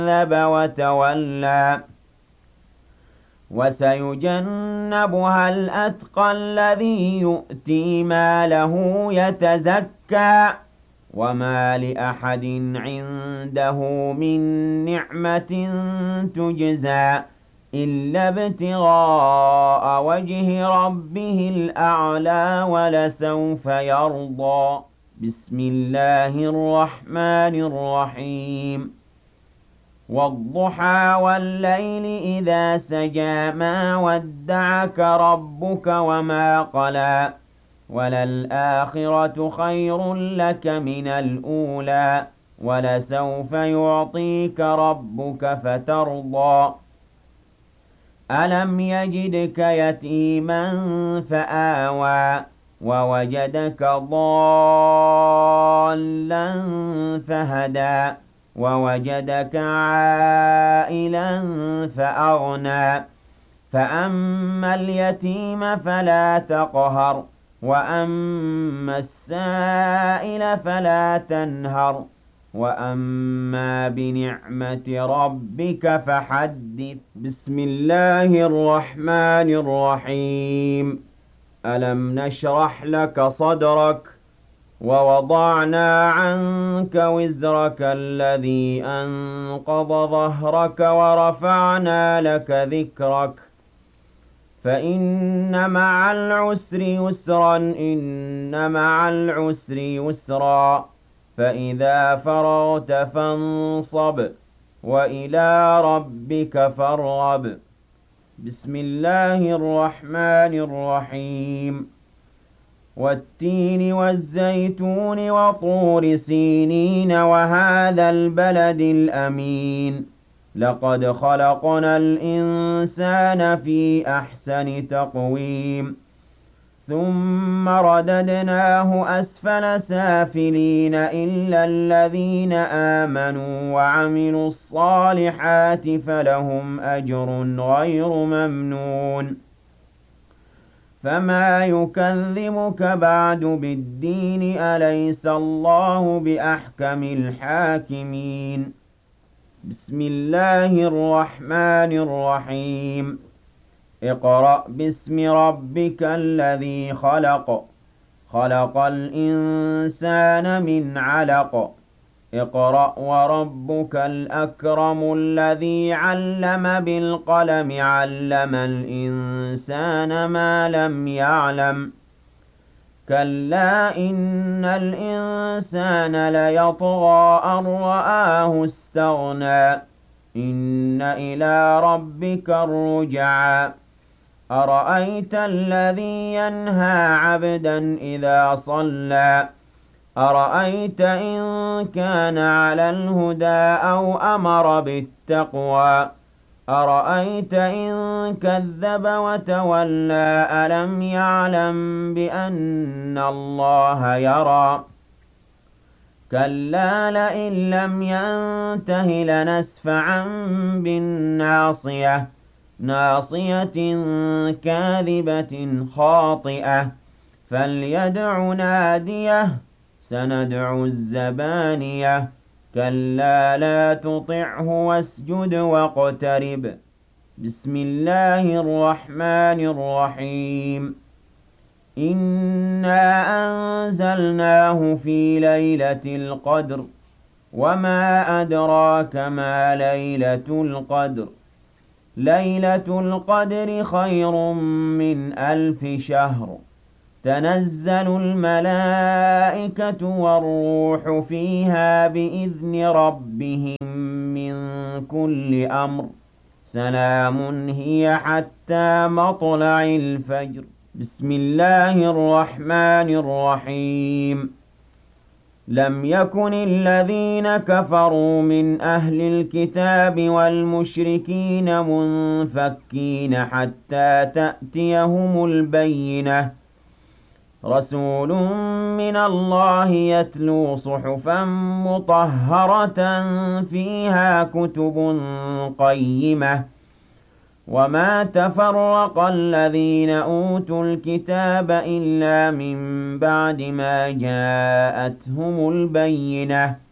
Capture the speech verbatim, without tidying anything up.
كذب وتولى وسيجنبها الأتقى الذي يؤتي ماله يتزكى وما لأحد عنده من نعمة تجزى إلا ابتغاء وجه ربه الأعلى ولسوف يرضى. بسم الله الرحمن الرحيم والضحى والليل إذا سجى ما ودعك ربك وما قلى وللآخرة خير لك من الأولى ولسوف يعطيك ربك فترضى. ألم يجدك يتيما فآوى ووجدك ضالا فهدى ووجدك عائلا فأغنى فأما اليتيم فلا تقهر وأما السائل فلا تنهر وأما بنعمة ربك فحدث. بسم الله الرحمن الرحيم ألم نشرح لك صدرك ووضعنا عنك وزرك الذي أنقض ظهرك ورفعنا لك ذكرك فإن مع العسر يسرا إن مع العسر يسرا فإذا فرغت فانصب وإلى ربك فارغب. بسم الله الرحمن الرحيم والتين والزيتون وطور سينين وهذا البلد الأمين لقد خلقنا الإنسان في أحسن تقويم ثم رددناه أسفل سافلين إلا الذين آمنوا وعملوا الصالحات فلهم أجر غير ممنون. فما يكذبك بعد بالدين أليس الله بأحكم الحاكمين. بسم الله الرحمن الرحيم اقرأ باسم ربك الذي خلق خلق الإنسان من علق اقرأ وربك الأكرم الذي علم بالقلم علم الإنسان ما لم يعلم كلا إن الإنسان ليطغى أن رآه استغنى إن إلى ربك الرجعى أرأيت الذي ينهى عبدا إذا صلى أرأيت إن كان على الهدى أو أمر بالتقوى أرأيت إن كذب وتولى ألم يعلم بأن الله يرى كلا لئن لم ينته لنسفعا بالناصية ناصية كاذبة خاطئة فليدع ناديه سندع الزبانية كلا لا تطعه واسجد واقترب. بسم الله الرحمن الرحيم إنا أنزلناه في ليلة القدر وما أدراك ما ليلة القدر ليلة القدر خير من ألف شهر تنزل الملائكة والروح فيها بإذن ربهم من كل أمر سلام هي حتى مطلع الفجر. بسم الله الرحمن الرحيم لم يكن الذين كفروا من أهل الكتاب والمشركين منفكين حتى تأتيهم البينة رسول من الله يتلو صحفا مطهرة فيها كتب قيمة وما تفرق الذين أوتوا الكتاب إلا من بعد ما جاءتهم البينة